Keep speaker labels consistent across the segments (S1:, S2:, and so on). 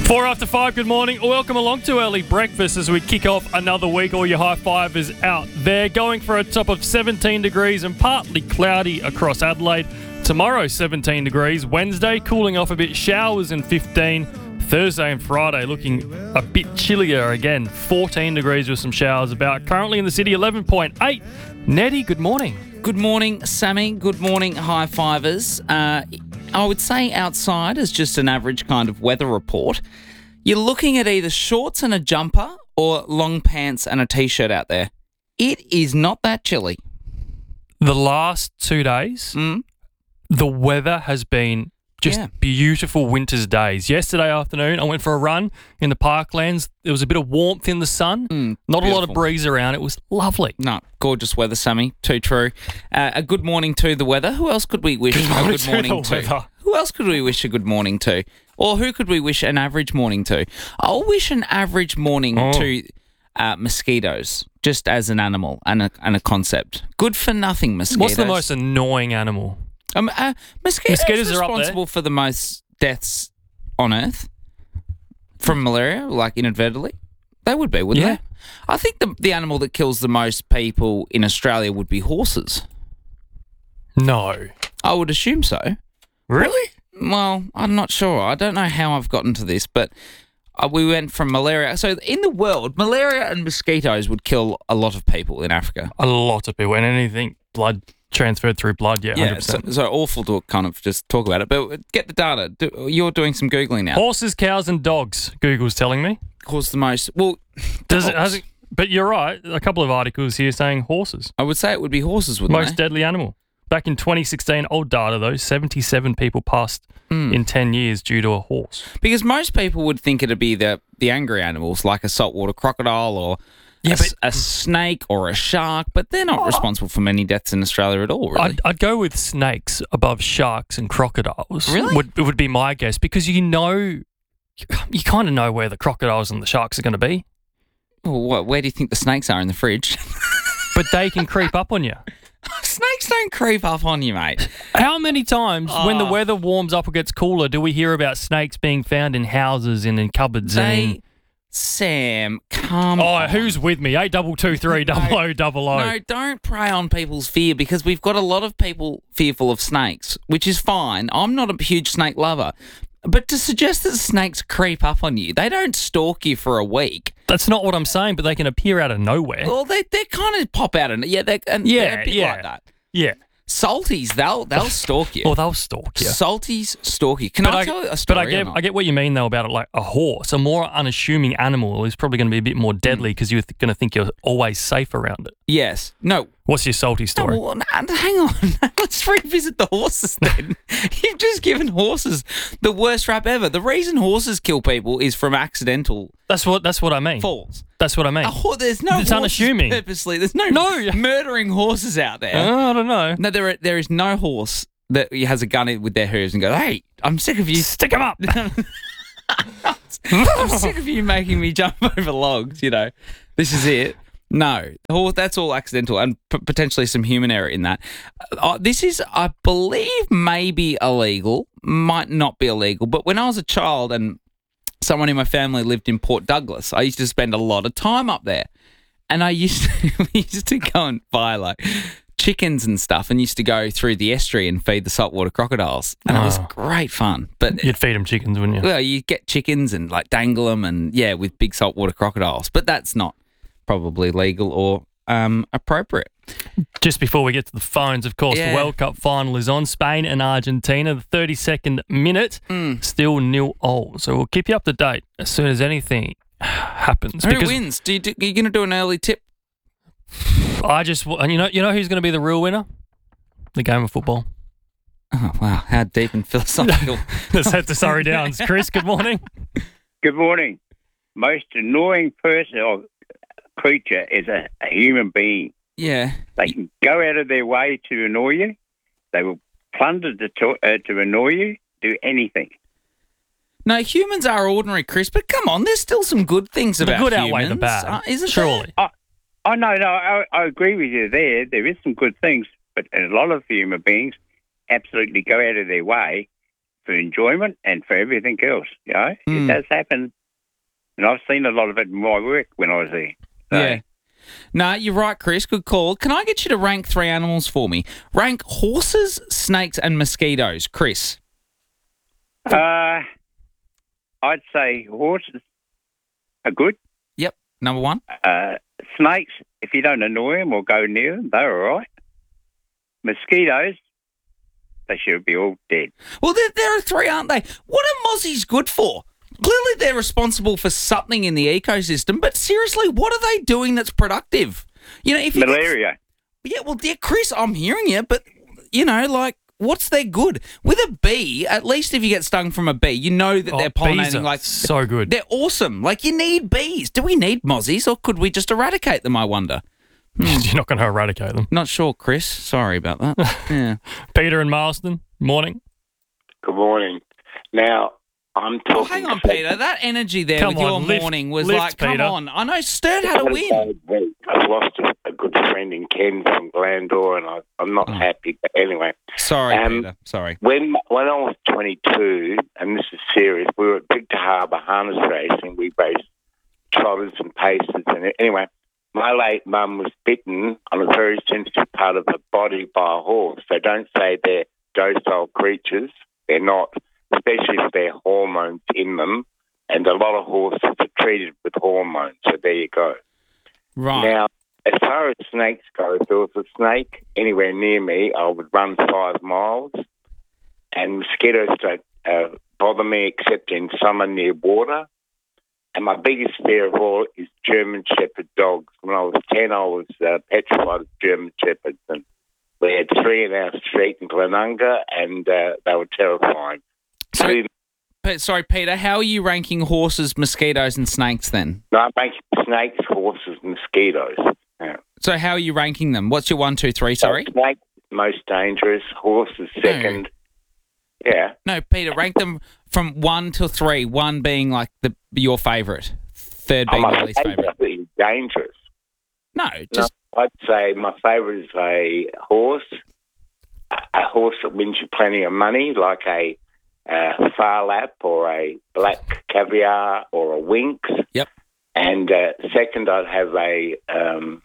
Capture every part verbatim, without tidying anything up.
S1: Four after five, good morning. Welcome along to Early Breakfast as we kick off another week. All your high fivers out there. Going for a top of seventeen degrees and partly cloudy across Adelaide. Tomorrow, seventeen degrees. Wednesday, cooling off a bit. Showers and fifteen. Thursday and Friday looking a bit chillier again. fourteen degrees with some showers about. Currently in the city, eleven point eight. Nettie, good morning.
S2: Good morning, Sammy. Good morning, high fivers. Uh, I would say outside is just an average kind of weather report. You're looking at either shorts and a jumper or long pants and a t-shirt out there. It is not that chilly.
S1: The last two days,
S2: Mm.
S1: the weather has been just
S2: Yeah.
S1: beautiful winter's days. Yesterday afternoon, I went for a run in the parklands. There was a bit of warmth in the sun.
S2: Mm,
S1: Not a lot of
S2: beautiful.
S1: breeze around. It was lovely.
S2: No, gorgeous weather, Sammy. Too true. Uh, a good morning to the weather. Who else could we wish
S1: Good
S2: a
S1: morning
S2: good
S1: to
S2: morning
S1: the
S2: to?
S1: weather.
S2: Who else could we wish a good morning to? Or who could we wish an average morning to? I'll wish an average morning
S1: Oh.
S2: to uh, mosquitoes, just as an animal and a, and a concept. Good for nothing mosquitoes.
S1: What's the most annoying animal?
S2: Um, uh, mosquitoes,
S1: Mosquitoes are up there.
S2: responsible for the most deaths on Earth from malaria, like inadvertently. They would be, wouldn't
S1: Yeah.
S2: they? I think the the animal that kills the most people in Australia would be horses.
S1: No.
S2: I would assume so.
S1: Really?
S2: Well, I'm not sure. I don't know how I've gotten to this, but uh, we went from malaria. So in the world, malaria and mosquitoes would kill a lot of people in Africa.
S1: A lot of people. And anything blood transferred through blood, yeah, one hundred
S2: Yeah, so,
S1: percent.
S2: so awful to kind of just talk about it. But get the data. Do, you're doing some Googling now.
S1: Horses, cows and dogs, Google's telling me.
S2: Cause the most... Well,
S1: Does it,
S2: dogs.
S1: has it, but you're right. A couple of articles here saying horses.
S2: I would say it would be horses, wouldn't
S1: Most
S2: they?
S1: deadly animal. Back in twenty sixteen, old data though, seventy-seven people passed
S2: Mm.
S1: in ten years due to a horse.
S2: Because most people would think it'd be the, the angry animals, like a saltwater crocodile or
S1: Yeah,
S2: a, s- a snake or a shark, but they're not responsible for many deaths in Australia at all, really.
S1: I'd, I'd go with snakes above sharks and crocodiles.
S2: Really?
S1: Would, would be my guess because you know, you, you kind of know where the crocodiles and the sharks are going to be,
S2: Well, what, where do you think the snakes are in the fridge?
S1: but they can creep up on you.
S2: Snakes don't creep up on you, mate.
S1: How many times when the
S2: Oh.
S1: weather warms up or gets cooler do we hear about snakes being found in houses and in cupboards? and in,
S2: They, Sam, come
S1: Oh,
S2: on.
S1: who's with me? Eight double two three double o double o.
S2: No, don't prey on people's fear because we've got a lot of people fearful of snakes, which is fine. I'm not a huge snake lover. But to suggest that snakes creep up on you, they don't stalk you for a week.
S1: That's not what I'm saying, but they can appear out of nowhere.
S2: Well, they they kind of pop out and yeah, they and
S1: Yeah,
S2: they're a bit
S1: yeah.
S2: like that.
S1: Yeah.
S2: Salties, they'll they'll stalk you.
S1: Or they'll stalk you.
S2: Salties stalk you. Can I, tell you a
S1: but
S2: story?
S1: I
S2: or
S1: get,
S2: not?
S1: I get what you mean though about it. Like a horse, a more unassuming animal is probably going to be a bit more deadly because you're th- going to think you're always safe around it.
S2: Yes. No.
S1: What's your salty
S2: No,
S1: story?
S2: well, n- hang on. Let's revisit the horses then. You've just given horses the worst rap ever. The reason horses kill people is from accidental
S1: That's what. That's what I mean.
S2: falls.
S1: That's what I mean.
S2: A ho- there's no
S1: It's
S2: horses
S1: unassuming.
S2: purposely. There's no,
S1: No.
S2: murdering horses out there.
S1: Oh, I don't know.
S2: No, there are, there is no horse that has a gun in with their hooves and goes, "Hey, I'm sick of you.
S1: Stick 'em up.
S2: I'm sick of you making me jump over logs. You know, this is it." No, the horse, that's all accidental and p- potentially some human error in that. Uh, this is, I believe, maybe illegal, might not be illegal. But when I was a child and someone in my family lived in Port Douglas, I used to spend a lot of time up there. And I used to, we used to go and buy like chickens and stuff and used to go through the estuary and feed the saltwater crocodiles. And it was
S1: Oh.
S2: great fun. But
S1: You'd feed them chickens, wouldn't you?
S2: well, you get chickens and like dangle them and yeah, with big saltwater crocodiles. But that's not probably legal or um, appropriate.
S1: Just before we get to the phones, of course,
S2: Yeah.
S1: the World Cup final is on. Spain and Argentina, the thirty-second minute,
S2: Mm.
S1: still nil all. So we'll keep you up to date as soon as anything happens.
S2: Who
S1: because
S2: wins? Do you do, are you going to do an early tip?
S1: I just, and you know, you know who's going to be the real winner? The game of football.
S2: Oh, wow. How deep and philosophical.
S1: Let's head to Surrey Downs. Chris, good morning.
S3: Good morning. Most annoying person or creature is a, a human being.
S2: Yeah.
S3: They can go out of their way to annoy you. They will plunder to, to, uh, to annoy you, do anything.
S2: No, humans are ordinary, Chris, but come on, there's still some good things
S1: The
S2: about
S1: good
S2: humans.
S1: outweigh the bad,
S2: uh, isn't
S1: surely.
S3: I know, no, I, I agree with you there. There is some good things, but a lot of human beings absolutely go out of their way for for enjoyment and for everything else. You know,
S2: Mm.
S3: it does happen, and I've seen a lot of it in my work when I was there. So,
S2: Yeah. No, you're right, Chris. Good call. Can I get you to rank three animals for me? Rank horses, snakes, and mosquitoes. Chris.
S3: Uh, I'd say horses are good.
S2: Yep. Number one.
S3: Uh, snakes, if you don't annoy them or go near them, they're all right. Mosquitoes, they should be all dead.
S2: Well, there, there are three, aren't they? What are mozzies good for? Clearly, they're responsible for something in the ecosystem, but seriously, what are they doing that's productive? You know, if you
S3: Malaria.
S2: Yeah, well, dear Chris, I'm hearing you, but you know, like, what's their good with a bee? At least if you get stung from a bee, you know that
S1: Oh,
S2: they're
S1: bees
S2: pollinating.
S1: are
S2: Like,
S1: so good.
S2: they're awesome. Like, you need bees. Do we need mozzies, or could we just eradicate them? I wonder.
S1: You're not going to eradicate them.
S2: Not sure, Chris. Sorry about that. Yeah.
S1: Peter and Marston, morning.
S4: Good morning. Now, I'm talking...
S2: Oh, hang on, Peter. That energy there
S1: Come
S2: with your
S1: on, lift-
S2: morning was
S1: lift,
S2: like, come
S1: Peter.
S2: on. I know Sturt had a win.
S4: I've lost a, a good friend in Ken from Glandor, and I, I'm not
S2: Oh.
S4: happy. But anyway,
S2: Sorry,
S4: Um,
S2: Peter. Sorry.
S4: when when I was twenty-two, and this is serious, we were at Victor Harbour harness racing. We raced trotters and paces. And anyway, my late mum was bitten on a very sensitive part of her body by a horse. So don't say they're docile creatures. They're not, especially if there are hormones in them. And a lot of horses are treated with hormones. So there you go.
S2: Right.
S4: Now, as far as snakes go, if there was a snake anywhere near me, I would run five miles. And mosquitoes don't uh, bother me except in summer near water. And my biggest fear of all is German Shepherd dogs. When I was ten, I was uh, petrified of German Shepherds. And we had three in our street in Glenunga, and uh, they were terrifying.
S2: So-
S4: Two-
S2: Pe- sorry, Peter. How are you ranking horses, mosquitoes, and snakes then?
S4: no, I make snakes, horses, and mosquitoes. Yeah.
S2: So how are you ranking them? What's your one, two, three? Sorry.
S4: So snake most dangerous, horse is second. Yeah.
S2: No, Peter. Rank them from one to three. One being like the your favourite, third being
S4: I'm
S2: your least favourite.
S4: is dangerous.
S2: No,
S4: No,
S2: just
S4: I'd say my favourite is a horse, a a horse that wins you plenty of money, like a uh, Far Lap or a Black Caviar or a Winx.
S2: Yep.
S4: And uh, second, I'd have a, um,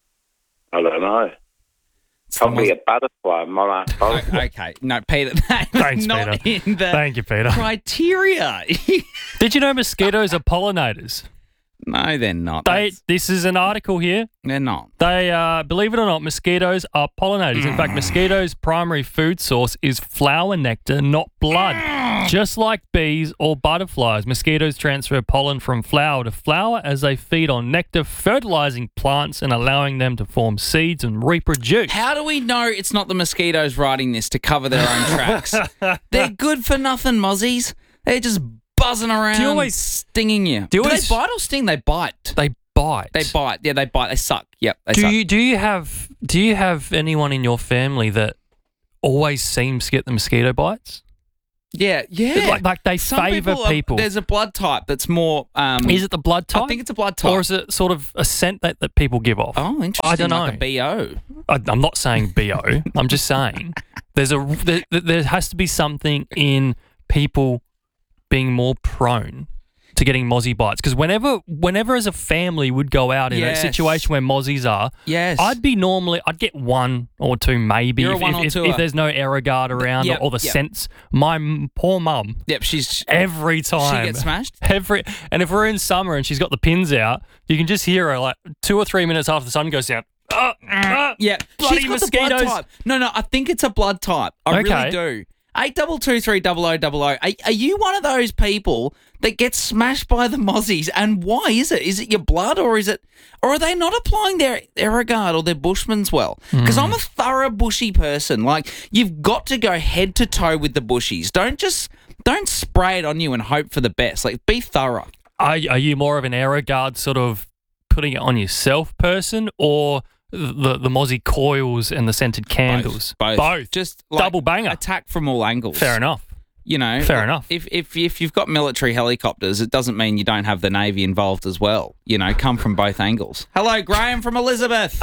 S4: I don't know, probably a butterfly, monarch butterfly.
S2: okay. No, Peter. That's
S1: Thanks,
S2: not
S1: Peter.
S2: in the
S1: Thank you, Peter.
S2: criteria.
S1: Did you know mosquitoes are pollinators?
S2: No, they're not.
S1: They.
S2: That's-
S1: This is an article here.
S2: they're not.
S1: They, uh, believe it or not, mosquitoes are pollinators. In fact, mosquitoes' primary food source is flower nectar, not blood. Just like bees or butterflies, mosquitoes transfer pollen from flower to flower as they feed on nectar, fertilizing plants and allowing them to form seeds and reproduce.
S2: How do we know it's not the mosquitoes writing this to cover their own tracks? They're good for nothing, mozzies. They're just buzzing around,
S1: always-
S2: stinging you.
S1: do you
S2: Do
S1: always-
S2: they bite or sting? They bite.
S1: They bite.
S2: They bite. Yeah, they bite. They suck. Yep, they
S1: Do
S2: suck.
S1: you do you have do you have anyone in your family that always seems to get the mosquito bites?
S2: yeah, yeah.
S1: Like, like they
S2: Some
S1: favour
S2: are-
S1: people.
S2: There's a blood type that's more. Um,
S1: Is it the blood type?
S2: I think it's a blood type.
S1: Or is it sort of a scent that, that people give off?
S2: oh, interesting.
S1: I don't
S2: Like
S1: know.
S2: a B O.
S1: I, I'm not saying B O. I'm just saying there's a there, there has to be something in people being more prone to getting mozzie bites, because whenever whenever as a family would go out in
S2: Yes.
S1: a situation where mozzies are,
S2: Yes.
S1: I'd be normally I'd get one or two maybe
S2: You're a
S1: if,
S2: one
S1: if,
S2: or
S1: if,
S2: twoer.
S1: if there's no Aerogard around
S2: Yep,
S1: or, or the
S2: yep.
S1: scents. My m- poor mum
S2: Yep. She's.
S1: every time
S2: She gets smashed.
S1: Every and if we're in summer and she's got the pins out, you can just hear her like two or three minutes after the sun goes down. Uh, uh,
S2: Yeah,
S1: bloody
S2: she's got the blood
S1: mosquitoes.
S2: type. No, no, I think it's a blood type. I
S1: Okay.
S2: really do. Eight double two three double o double o. Are, are you one of those people that gets smashed by the mozzies? And why is it? Is it your blood, or is it, or are they not applying their Aerogard or their Bushman's well? Because I'm a thorough bushy person. Like, you've got to go head to toe with the bushies. Don't just don't spray it on you and hope for the best. Like, be thorough.
S1: Are, are you more of an Aerogard sort of putting it on yourself person, or the the mozzie coils and the scented candles?
S2: Both.
S1: Both.
S2: Just like,
S1: Double banger.
S2: attack from all angles.
S1: Fair enough.
S2: You know,
S1: Fair enough.
S2: If if if you've got military helicopters, it doesn't mean you don't have the Navy involved as well. You know, come from both angles. Hello, Graham from Elizabeth.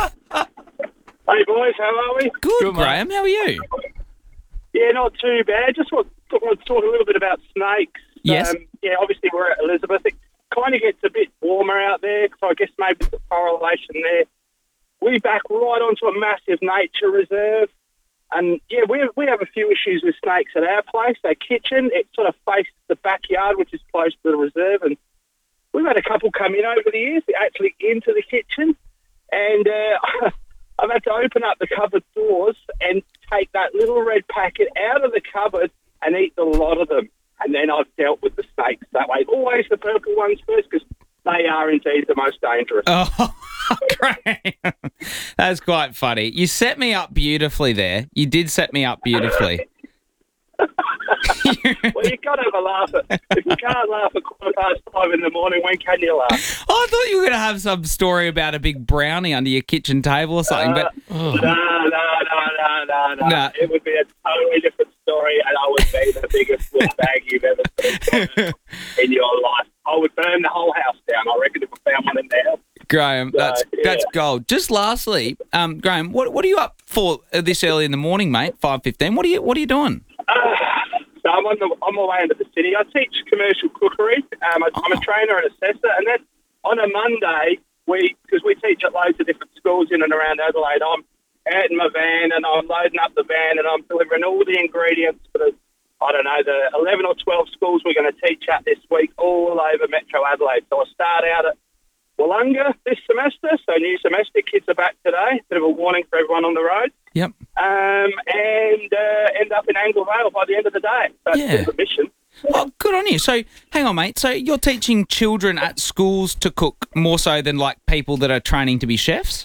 S5: Hey boys, how are we?
S2: Good,
S1: Good, mate.
S2: Graham. How are you?
S5: Yeah, not too bad. Just want I want to talk a little bit about snakes.
S2: Yes.
S5: Um, yeah, obviously we're at Elizabeth. It kind of gets a bit warmer out there, so I guess maybe there's a correlation there. We back right onto a massive nature reserve. And, yeah, we have, we have a few issues with snakes at our place. Our kitchen, it sort of faces the backyard, which is close to the reserve. And we've had a couple come in over the years, actually into the kitchen. And uh, I've had to open up the cupboard doors and take that little red packet out of the cupboard and eat the lot of them. And then I've dealt with the snakes that way. Always the purple ones first, because they are indeed the most dangerous.
S2: Oh, great. That's quite funny. You set me up beautifully there. You did set me up beautifully.
S5: Well, you've got to have a laugh. At, if you can't laugh at quarter past five in the morning, when can you laugh?
S2: Oh, I thought you were going to have some story about a big brownie under your kitchen table or something.
S5: Uh,
S2: but oh.
S5: No, no, no, no, no, no.
S2: No.
S5: It would be a totally different story, and I would be the biggest wood bag you've ever seen in your life. I would burn the whole house down, I reckon, if I found one in there.
S2: Graham, that's
S5: So, yeah.
S2: that's gold. Just lastly, um, Graham, what what are you up for this early in the morning, mate? Five fifteen. What are you What are you doing?
S5: Uh, so I'm on the on my way into the city. I teach commercial cookery. Um, I, I'm a trainer and assessor, and then on a Monday, we because we teach at loads of different schools in and around Adelaide. I'm out in my van and I'm loading up the van and I'm delivering all the ingredients for the I don't know the eleven or twelve schools we're going to teach at this week, all over Metro Adelaide. So I start out at Wollonga this semester, so new semester, kids are back today. Bit of a warning for everyone on the road.
S2: Yep.
S5: Um, and uh, end up in Angle Vale by the end of the day. That's
S2: Yeah.
S5: the mission.
S2: Oh, good on you. So, hang on, mate. So you're teaching children at schools to cook more so than like people that are training to be chefs?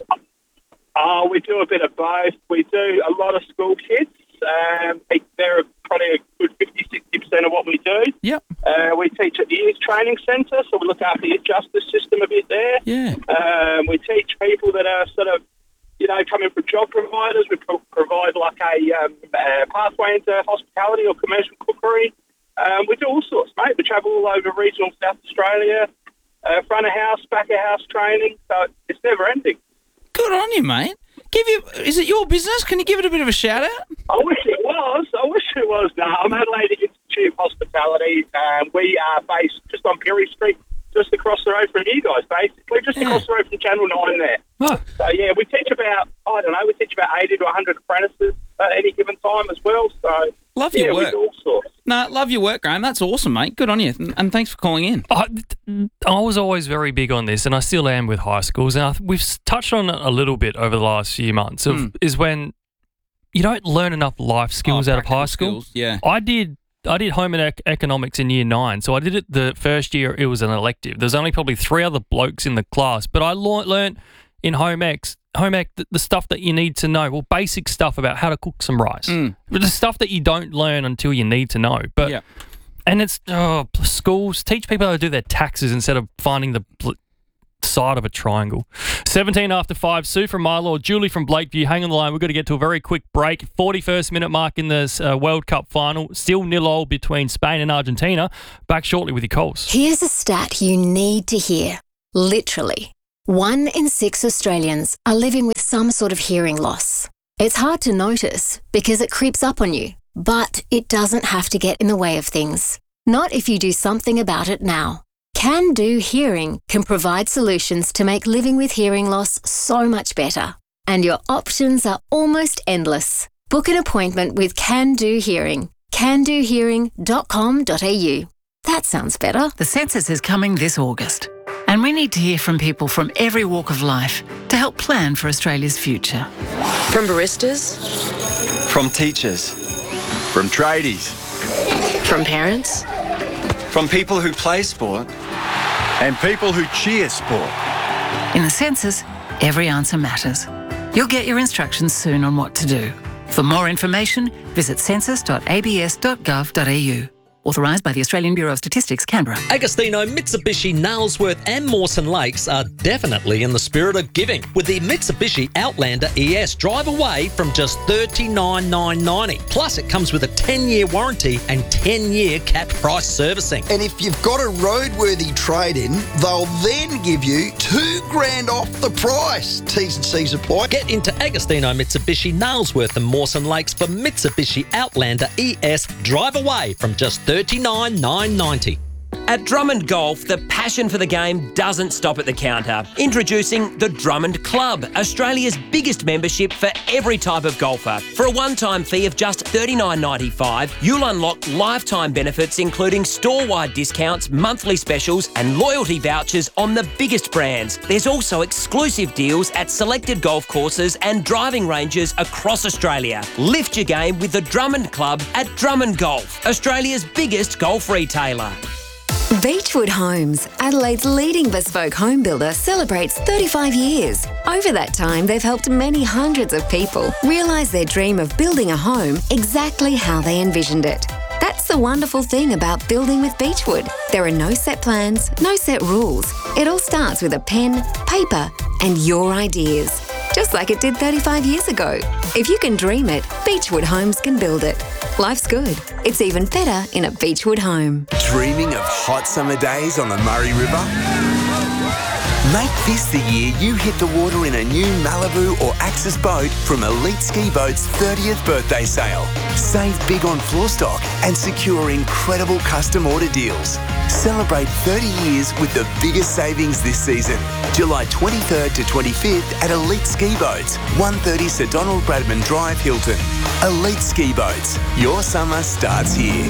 S5: Oh, we do a bit of both. We do a lot of school kids. Um, they- they're probably a good fifty, sixty percent of what we do.
S2: Yep.
S5: Uh, we teach at the Youth Training Centre, so we look after the justice system a bit there.
S2: Yeah.
S5: Um, we teach people that are sort of, you know, coming from job providers. We pro- provide like a um, uh, pathway into hospitality or commercial cookery. Um, we do all sorts, mate. We travel all over regional South Australia, uh, front of house, back of house training. So it's never ending.
S2: Good on you, mate. Give you. Is it your business? Can you give it a bit of a shout out?
S5: I wish it was. I wish it was. No, I'm Adelaide Institute of Hospitality. Um, we are based just on Perry Street, just across the road from you guys, basically, just
S2: Yeah.
S5: across the road from Channel nine there.
S1: Oh,
S5: So, yeah, we teach about, I don't know, we teach about eighty to one hundred apprentices at any given time as well. So,
S2: Love
S5: yeah,
S2: your
S5: we
S2: work.
S5: do all sorts.
S2: No, love your work, Graham. That's awesome, mate. Good on you. And- And thanks for calling in.
S1: I, I was always very big on this, and I still am with high schools. And I, th- we've s- touched on it a little bit over the last few months. Of,
S2: Mm.
S1: Is when you don't learn enough life skills
S2: Oh,
S1: out of high
S2: practical
S1: school.
S2: skills, yeah.
S1: I did. I did home and ec- economics in year nine, so I did it the first year. It was an elective. There's only probably three other blokes in the class, but I le- learned in home ex, home ec, the, the stuff that you need to know. Well, basic stuff about how to cook some rice.
S2: Mm.
S1: But the stuff that you don't learn until you need to know. But
S2: Yeah.
S1: and it's oh, schools teach people how to do their taxes instead of finding the bl- side of a triangle. seventeen after five. Sue from Milo, Julie from Blakeview. Hang on the line. We've got to get to a very quick break. forty-first minute mark in this uh, World Cup final. Still nil all between Spain and Argentina. Back shortly with your calls.
S6: Here's a stat you need to hear. Literally, one in six Australians are living with some sort of hearing loss. It's hard to notice because it creeps up on you, but it doesn't have to get in the way of things. Not if you do something about it now. Can Do Hearing can provide solutions to make living with hearing loss so much better. And your options are almost endless. Book an appointment with Can Do Hearing. can do hearing dot com dot a u. That sounds better.
S7: The census is coming this August, and we need to hear from people from every walk of life to help plan for Australia's future.
S8: From baristas,
S9: From teachers, from tradies,
S8: from parents,
S9: from people who play sport, and people who cheer sport.
S7: In the census, every answer matters. You'll get your instructions soon on what to do. For more information, visit census dot a b s dot gov dot a u Authorised by the Australian Bureau of Statistics, Canberra.
S10: Agostino, Mitsubishi, Nailsworth and Mawson Lakes are definitely in the spirit of giving with the Mitsubishi Outlander E S. Drive away from just thirty-nine thousand nine hundred ninety dollars. Plus, it comes with a ten-year warranty and ten-year capped price servicing.
S11: And if you've got a roadworthy trade-in, they'll then give you two grand off the price. T's and C's apply.
S10: Get into Agostino, Mitsubishi, Nailsworth and Mawson Lakes for Mitsubishi Outlander E S. Drive away from just thirty-nine thousand nine hundred ninety dollars.
S12: At Drummond Golf, the passion for the game doesn't stop at the counter. Introducing the Drummond Club, Australia's biggest membership for every type of golfer. For a one-time fee of just thirty-nine dollars ninety-five, you'll unlock lifetime benefits including store-wide discounts, monthly specials and loyalty vouchers on the biggest brands. There's also exclusive deals at selected golf courses and driving ranges across Australia. Lift your game with the Drummond Club at Drummond Golf, Australia's biggest golf retailer.
S6: Beechwood Homes, Adelaide's leading bespoke home builder, celebrates thirty-five years. Over that time, they've helped many hundreds of people realise their dream of building a home exactly how they envisioned it. That's the wonderful thing about building with Beechwood. There are no set plans, no set rules. It all starts with a pen, paper, and your ideas. Just like it did thirty-five years ago. If you can dream it, Beechwood Homes can build it. Life's good. It's even better in a Beechwood home.
S13: Dreaming of hot summer days on the Murray River? Make this the year you hit the water in a new Malibu or Axis boat from Elite Ski Boat's thirtieth birthday sale. Save big on floor stock and secure incredible custom order deals. Celebrate thirty years with the biggest savings this season. July twenty-third to twenty-fifth at Elite Ski Boats, one thirty Sir Donald Bradman Drive, Hilton. Elite Ski Boats. Your summer starts here.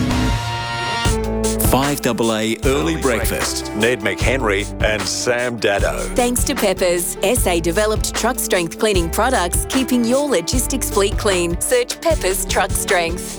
S14: five A A Early Breakfast. Ned McHenry and Sam Daddo.
S15: Thanks to Peppers, S A-developed truck strength cleaning products, keeping your logistics fleet clean. Search Peppers Truck Strength.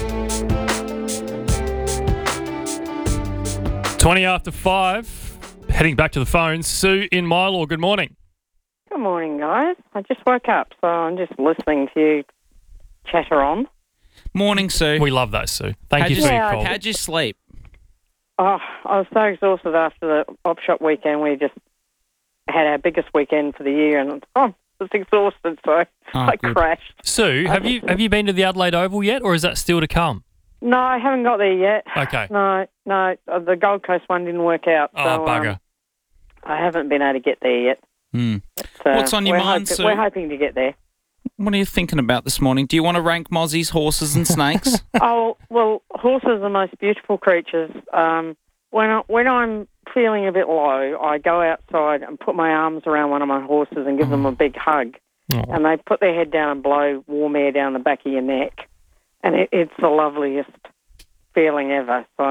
S1: twenty after five. Heading back to the phones. Sue in Mylor, good morning.
S16: Good morning, guys. I just woke up, so I'm just listening to you chatter on.
S2: Morning, Sue.
S1: We love that, Sue. Thank
S2: how'd
S1: you
S2: you
S1: for your
S16: yeah,
S1: call.
S2: How'd you sleep?
S16: Oh, I was so exhausted after the op shop weekend. We just had our biggest weekend for the year, and oh, I was exhausted, so
S2: Oh,
S16: I
S2: good.
S16: crashed.
S1: Sue, have you have you been to the Adelaide Oval yet, or is that still to come?
S16: No, I haven't got there yet.
S1: Okay.
S16: No, no, uh, the Gold Coast one didn't work out.
S1: Oh,
S16: so,
S1: bugger.
S16: Um, I haven't been able to get there yet.
S2: Hmm.
S16: But, uh,
S2: What's on your
S16: we're
S2: mind,
S16: hoping,
S2: Sue?
S16: We're hoping to get there.
S2: What are you thinking about this morning? Do you want to rank mozzies, horses and snakes?
S16: Oh, well, horses are the most beautiful creatures. Um, when, I, when I'm feeling a bit low, I go outside and put my arms around one of my horses and give them a big hug.
S1: Oh.
S16: And they put their head down and blow warm air down the back of your neck. And it, it's the loveliest feeling ever. So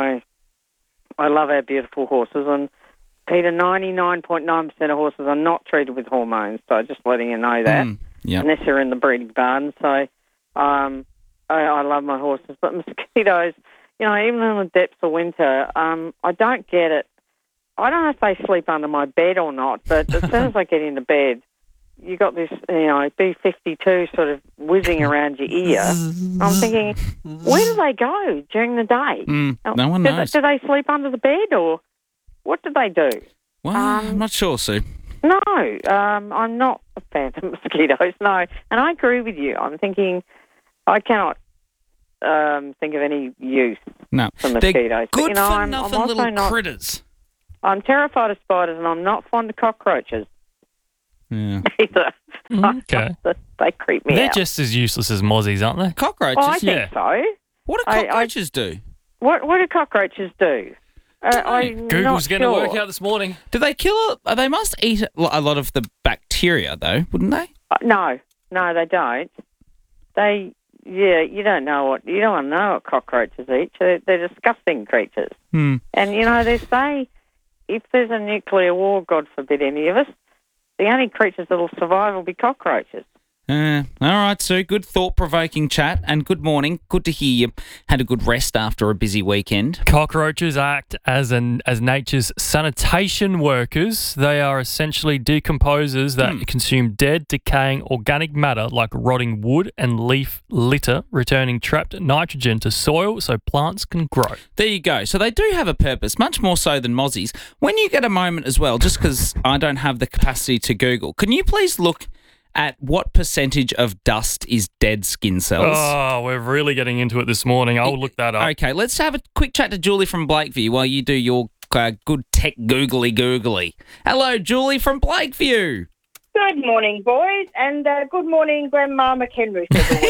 S16: I love our beautiful horses. And Peter, ninety-nine point nine percent of horses are not treated with hormones. So just letting you know that.
S2: Mm, yeah.
S16: Unless they're in the breeding barn. So um, I, I love my horses. But mosquitoes, you know, even in the depths of winter, um, I don't get it. I don't know if they sleep under my bed or not, but as soon as I get into bed, you got this, you know, B fifty-two sort of whizzing around your ear. I'm thinking, where do they go during the day?
S2: Mm, no one
S16: do,
S2: knows.
S16: Do they sleep under the bed or what do they do?
S2: Well,
S16: Um,
S2: I'm not sure, Sue.
S16: No, um, I'm not a fan of mosquitoes, no. And I agree with you. I'm thinking I cannot um, think of any use
S2: No.
S16: for
S2: They're
S16: mosquitoes.
S2: good
S16: but, you know,
S2: for
S16: I'm,
S2: nothing
S16: I'm also
S2: little
S16: not,
S2: critters.
S16: I'm terrified of spiders and I'm not fond of cockroaches
S2: Yeah.
S16: either.
S1: Okay.
S16: They creep me
S1: They're
S16: out.
S1: just as useless as mozzies, aren't they?
S2: Cockroaches?
S16: Oh, I think
S1: yeah.
S16: so.
S2: What do
S16: I- I-
S2: cockroaches do?
S16: What What do cockroaches do? Uh, I'm
S1: Google's
S16: not
S1: going to
S16: sure.
S1: work out this morning.
S2: Do they kill? A, they must eat a lot of the bacteria, though, wouldn't they?
S16: Uh, no, no, they don't. They, yeah, you don't know what you don't know what cockroaches eat. They're, they're disgusting creatures.
S2: Hmm.
S16: And you know they say if there's a nuclear war, God forbid any of us, the only creatures that'll survive will be cockroaches.
S2: Uh, all right, Sue. Good thought-provoking chat, and good morning. Good to hear you had a good rest after a busy weekend.
S1: Cockroaches act as an as nature's sanitation workers. They are essentially decomposers that
S2: Hmm.
S1: consume dead, decaying organic matter like rotting wood and leaf litter, returning trapped nitrogen to soil so plants can grow.
S2: There you go. So they do have a purpose, much more so than mozzies. When you get a moment as well, just because I don't have the capacity to Google, can you please look at what percentage of dust is dead skin cells?
S1: Oh, we're really getting into it this morning. I'll look that up.
S2: Okay, let's have a quick chat to Julie from Blakeview while you do your uh, good tech googly googly. Hello, Julie from Blakeview.
S17: Good morning, boys, and uh, good morning, Grandma McHenry.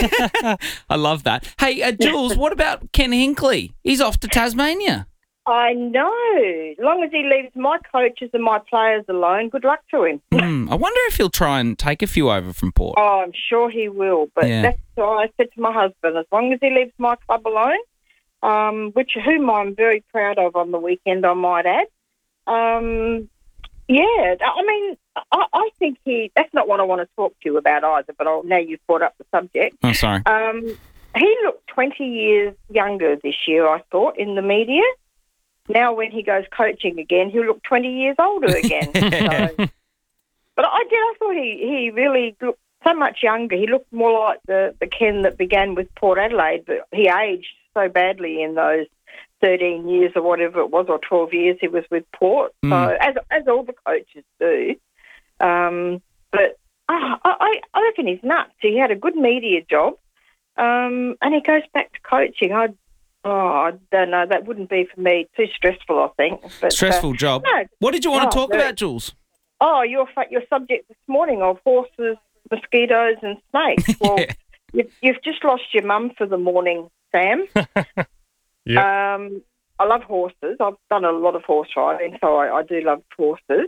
S2: I love that. Hey, uh, Jules, what about Ken Hinkley? He's off to Tasmania.
S17: I know. As long as he leaves my coaches and my players alone, good luck to him.
S2: Hmm, I wonder if he'll try and take a few over from Port.
S17: Oh, I'm sure he will. But
S2: Yeah.
S17: that's what I said to my husband. As long as he leaves my club alone, um, which whom I'm very proud of on the weekend, I might add. Um, yeah, I mean, I, I think he. That's not what I want to talk to you about either. But I'll, now you've brought up the subject.
S2: Oh, sorry.
S17: Um, he looked twenty years younger this year, I thought, in the media. Now, when he goes coaching again, he'll look twenty years older again. So, but I did. I thought he, he really looked so much younger. He looked more like the, the Ken that began with Port Adelaide, but he aged so badly in those thirteen years or whatever it was, or twelve years he was with Port.
S2: Mm.
S17: So, as as all the coaches do. Um, but oh, I, I reckon he's nuts. He had a good media job, um, and he goes back to coaching. I Oh, I don't know. That wouldn't be for me. Too stressful, I think. But,
S2: Stressful
S17: uh,
S2: job.
S17: No.
S2: What did you want
S17: Oh,
S2: to talk
S17: no.
S2: about, Jules?
S17: Oh, your fa- your subject this morning of horses, mosquitoes, and snakes. Well, you've, you've just lost your mum for the morning, Sam.
S1: Yep.
S17: Um, I love horses. I've done a lot of horse riding, so I, I do love horses.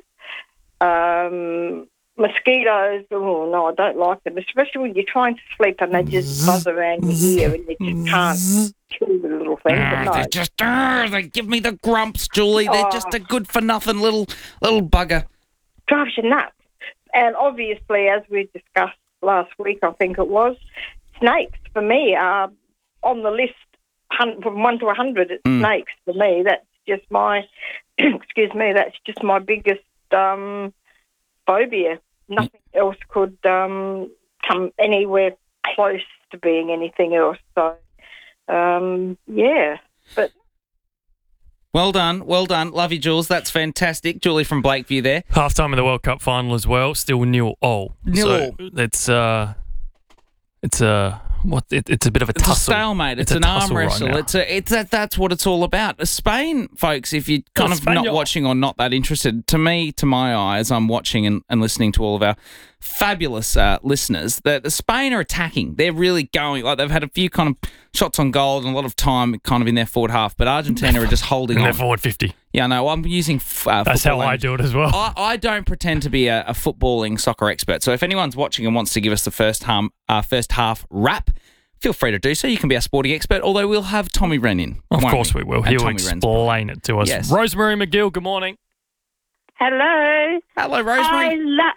S17: Um, mosquitoes, oh, no, I don't like them, especially when you're trying to sleep and they just buzz around your ear and you just can't kill the little thing.
S2: Ah,
S17: But
S2: they
S17: no.
S2: just uh, they give me the grumps, Julie. They're
S17: Oh.
S2: just a good for nothing little little bugger.
S17: Drives you nuts. And obviously, as we discussed last week, I think it was, snakes for me are on the list hun- from one to a hundred. It's
S2: Mm.
S17: snakes for me. That's just my, excuse me, that's just my biggest um, phobia. Nothing else could um, come anywhere close to being anything else. So, um, yeah. But
S2: Well done, well done. Love you, Jules. That's fantastic. Julie from Blakeview there.
S1: Half time of the World Cup final as well. Still nil all.
S2: Nil
S1: so
S2: all.
S1: It's uh, it's a what? It, it's a bit of a
S2: It's
S1: tussle.
S2: a stalemate. It's,
S1: a
S2: an arm
S1: tussle right
S2: wrestle.
S1: now.
S2: it's a it's that that's what it's all about. Spain, folks, if you're kind
S1: Oh,
S2: of not
S1: Spain,
S2: watching or not that interested, to me, to my eyes, I'm watching and, and listening to all of our fabulous uh, listeners. The, the Spain are attacking. They're really going. Like they've had a few kind of shots on goal and a lot of time kind of in their forward half, but Argentina are just holding
S1: In
S2: on.
S1: their forward fifty.
S2: Yeah, no, I'm using f- uh,
S1: That's how
S2: football
S1: I
S2: language.
S1: do it as well.
S2: I, I don't pretend to be a, a footballing soccer expert. So if anyone's watching and wants to give us the first, hum, uh, first half wrap, feel free to do so. You can be our sporting expert, although we'll have Tommy Wren in.
S1: Of
S2: won't
S1: course we will.
S2: And
S1: He'll
S2: Tommy Wren's
S1: explain it to us.
S2: Yes.
S1: Rosemary McGill, good morning.
S18: Hello.
S2: Hello, Rosemary.
S18: I lo-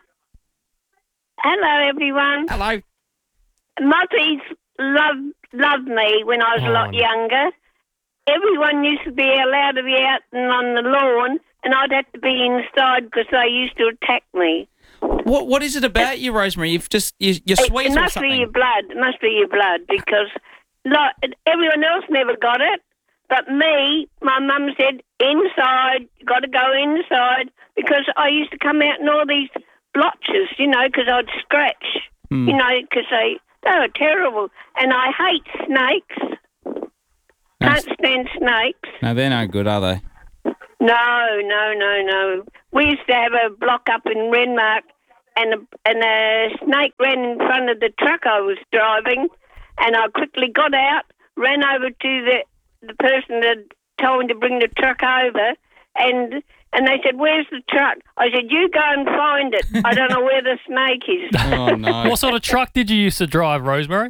S18: Hello, everyone.
S2: Hello.
S18: Muzzies loved, loved me when I was a
S1: Oh,
S18: lot
S1: no.
S18: younger. Everyone used to be allowed to be out and on the lawn, and I'd have to be inside because they used to attack me.
S2: What What is it about you, Rosemary? You've just you, you're
S18: It,
S2: sweet
S18: it
S2: or
S18: must
S2: something?
S18: be your blood. It must be your blood because like, everyone else never got it. But me, my mum said, inside, got to go inside, because I used to come out in all these blotches, you know, because I'd scratch,
S2: Hmm.
S18: you know, because they, they were terrible. And I hate snakes.
S2: Nice.
S18: Can't stand snakes.
S2: No, they're no good, are they?
S18: No, no, no, no. We used to have a block up in Renmark, and a, and a snake ran in front of the truck I was driving, and I quickly got out, ran over to the the person that told me to bring the truck over, and and they said, "Where's the truck?" I said, "You go and find it. I don't know where the snake is."
S2: Oh no.
S1: What sort of truck did you used to drive, Rosemary?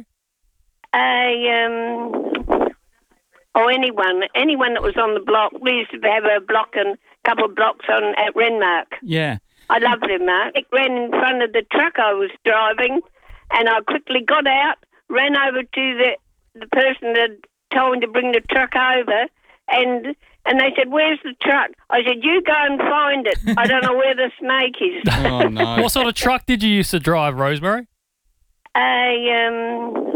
S18: A um, or anyone, anyone that was on the block. We used to have a block and a couple of blocks on at Renmark.
S2: Yeah.
S18: I loved Renmark. It ran in front of the truck I was driving, And I quickly got out, ran over to the the person that told me to bring the truck over, and and they said, "Where's the truck?" I said, "You go and find it. I don't know where the snake is."
S2: Oh, no.
S1: What sort of truck did you used to drive, Rosemary?
S18: A um,